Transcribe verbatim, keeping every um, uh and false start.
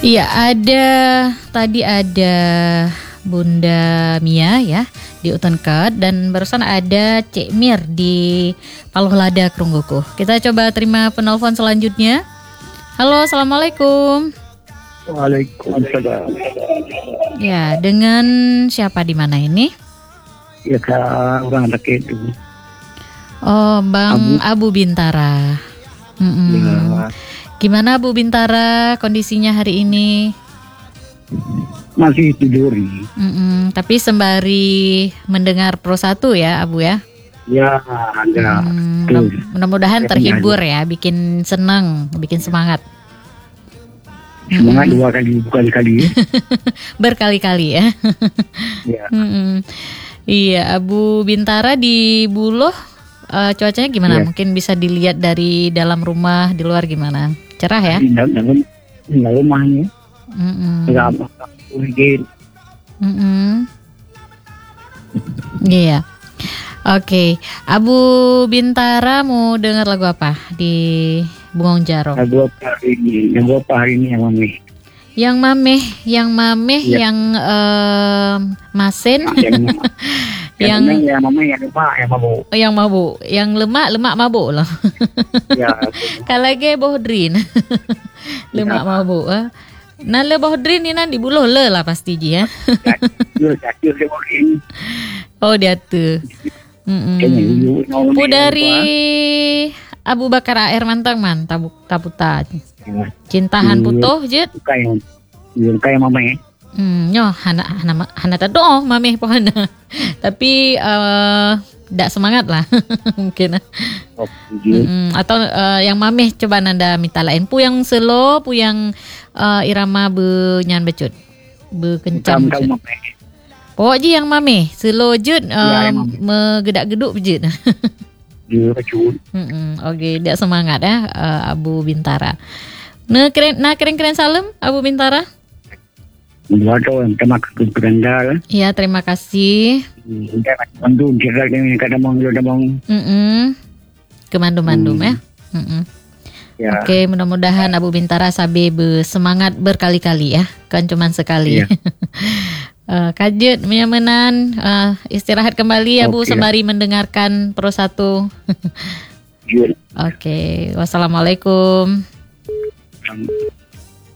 Iya, ada tadi ada Bunda Mia ya di Utenkat dan barusan ada Cik Mir di Paluh Lada Krungguku. Kita coba terima penelpon selanjutnya. Halo, assalamualaikum. Waalaikumsalam. Ya, dengan siapa di mana ini? Ya kak orang dekat itu. Oh, Bang Abu, Abu Bintara. Mm-mm. Ya, Gimana Bu Bintara kondisinya hari ini? masih tidur. Mm-mm. Tapi sembari mendengar Pro satu ya Abu ya. Ya ada. Hmm, Tuh. mudah- mudah-mudahan Ya, terhibur ya, bikin senang, bikin semangat. Semangat dua kali bukan sekali. Berkali-kali ya. Ya. Mm-mm. Iya, Abu Bintara di Buloh eh, cuacanya gimana? Iya. Mungkin bisa dilihat dari dalam rumah, di luar gimana? Cerah ya? Di dalam dalam rumahnya. Mm-mm. Tidak apa urgen. Mm-mm. Iya. Oke, Abu Bintara mau dengar lagu apa di Bungong Jaro? Lagu apa hari ini? Yang apa hari ini yang mami? Yang mameh, yang mameh, Iya. yang em, masin, Yang yang yang yang mami yang apa yang mabuk. yang mabuk, yang lemak, lemak mabuk lah. Ya. Kalau ge bohdrin, lemak Ya. mabuk. Ah. Nale bohdrin ni nan di Buloh le lah pasti ji ya. Jatuh jatuh dia urgen. Oh dia tu. Mm-mm. Kayaknya you know. Pu dari Abu Bakar Air Mantang man tabu taputa. Cintahan putuh jet. Kayak yang kayak mami. Hmm, nyo hana hana hana tado mameh pohana. Tapi eh dak semangat lah mungkin. Oh, gitu. Mm-mm. Atau eh, yang mameh coba nanda minta lain pu yang slow, pu yang eh, irama be nyan becut. Be kencang. Kamu becut. mami. Pokok je yang mameh, slow jet Ya, eh, yang mameh. megedak-geduk jet. Dia kecut. Mm-mm. Oke, dia semangat ya eh, Abu Bintara. Nah keren, nah keren-keren salam Abu Bintara. Waduh, yang temak ke berandal. Ya terima kasih. Kita bantu jerat dengan kadang-kadang kadang Mm-mm. Ke Mandum-Mandum Hmm. ya. Mm-mm. ya. Oke, mudah-mudahan Abu Bintara sabe bersemangat berkali-kali ya, kan cuman sekali. Iya. Eh, kajet menyamenan eh, istirahat kembali Abu Oke. sembari mendengarkan Pro satu. Jul. Oke, wassalamualaikum. Um,